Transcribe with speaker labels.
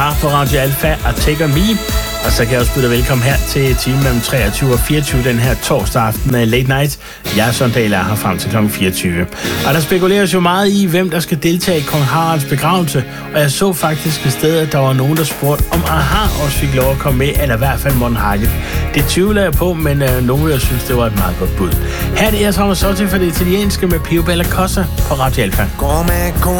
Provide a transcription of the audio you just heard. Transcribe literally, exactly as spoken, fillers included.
Speaker 1: Aha på Radio Alfa og Take On Me. Og så kan jeg også byde dig velkommen her til timen mellem treogtyve og fireogtyve den her torsdag aften af Late Night. Jeg er Søren er her frem til klokken fireogtyve. Og der spekuleres jo meget i, hvem der skal deltage i kong Haralds begravelse. Og jeg så faktisk et sted, at der var nogen, der spurgte, om Aha også fik lov at komme med, eller i hvert fald Morten Harket. Det tvivler jeg på, men øh, nogen jeg synes, det var et meget godt bud. Her er det, jeg tror, så til for det italienske med Pio Bella Cosa på Radio Alfa.